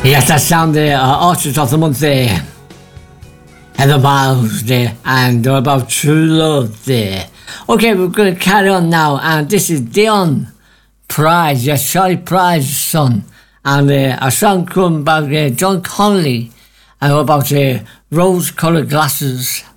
Yes, that sounded Artist of the Month there. Heather Miles there, and they're about true love there. Okay, we're going to carry on now, and this is Dion Price, yes, Charlie Price's son, and a song come about John Connolly, about rose-coloured glasses.